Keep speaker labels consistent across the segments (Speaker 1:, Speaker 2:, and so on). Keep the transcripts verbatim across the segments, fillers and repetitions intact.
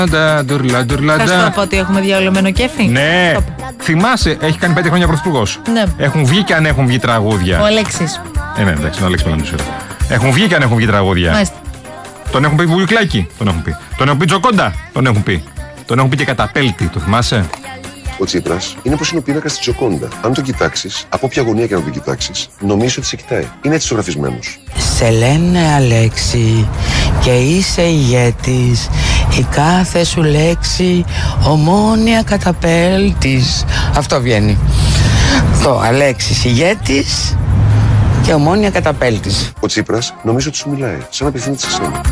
Speaker 1: Θα σου το πω ότι έχουμε διαολεμένο κέφι.
Speaker 2: Ναι. Θυμάσαι, έχει κάνει πέντε χρόνια πρωθυπουργός.
Speaker 1: Ναι.
Speaker 2: Έχουν βγει και αν έχουν βγει τραγούδια.
Speaker 1: Ο Αλέξης.
Speaker 2: Ε, ναι, εντάξει, ο Αλέξης Παλαμισούρα. Έχουν βγει και αν έχουν βγει τραγούδια.
Speaker 1: Μάλιστα.
Speaker 2: Τον έχουν πει Βουλιουκλάκη, τον έχουν πει. Τον έχουν πει Τζοκόντα, τον έχουν πει. Τον έχουν πει και Καταπέλτη, το θυμάσαι?
Speaker 3: Ο Τσίπρας είναι πως είναι ο πίνακας της Τζοκόντα. Αν τον κοιτάξεις, από όποια γωνία και να τον κοιτάξεις, νομίζεις ότι σε κοιτάει. Είναι έτσι ζωγραφισμένος.
Speaker 4: Σε λένε Αλέξη και είσαι ηγέτης. Η κάθε σου λέξη ομόνια καταπέλτης. Αυτό βγαίνει. Το Αλέξης ηγέτης και ομόνια καταπέλτης.
Speaker 3: Ο Τσίπρας νομίζω ότι σου μιλάει, σαν να απευθύνεται σε σένα.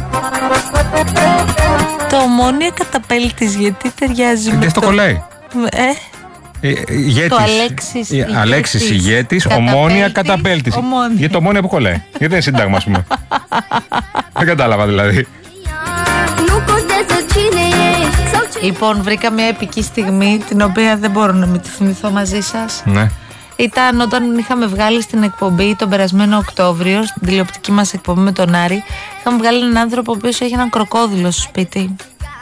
Speaker 1: Το ομόνια καταπέλτης, γιατί ταιριάζει με
Speaker 2: αυτό
Speaker 1: το...
Speaker 2: κολλάει.
Speaker 1: Ε,
Speaker 2: ηγέτης,
Speaker 1: το Αλέξης ηγέτης,
Speaker 2: Αλέξης ηγέτης, ομόνια καταπέλτης.
Speaker 1: Ομόνια.
Speaker 2: Για το ομόνια που κολλάει. Γιατί δεν είναι σύνταγμα, ας πούμε. Δεν κατάλαβα δηλαδή.
Speaker 1: Λοιπόν, βρήκα μια επική στιγμή, την οποία δεν μπορώ να μην τη θυμηθώ μαζί σας.
Speaker 2: Ναι.
Speaker 1: Ήταν όταν είχαμε βγάλει στην εκπομπή τον περασμένο Οκτώβριο, στην τηλεοπτική μας εκπομπή με τον Άρη. Είχαμε βγάλει έναν άνθρωπο ο οποίος έχει έναν κροκόδιλο στο σπίτι.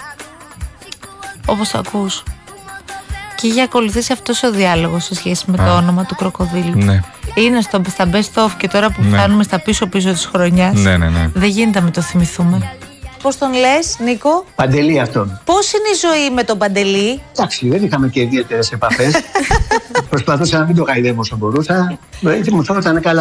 Speaker 1: Όπως το ακούς. Και είχε ακολουθήσει αυτός ο διάλογος σε σχέση με το Α. όνομα του κροκοδίλου.
Speaker 2: Ναι.
Speaker 1: Είναι στο, στα best of και τώρα που ναι. φτάνουμε στα πίσω-πίσω της χρονιάς.
Speaker 2: Ναι, ναι, ναι.
Speaker 1: Δεν γίνεται να μην το θυμηθούμε. Πώς τον λες, Νίκο?
Speaker 5: Παντελή αυτόν.
Speaker 1: Πώς είναι η ζωή με τον Παντελή?
Speaker 5: Εντάξει, δεν είχαμε και ιδιαίτερες επαφές. Προσπαθούσα να μην το γαϊδεύω όσο μπορούσα. Μου φαίνονταν καλά.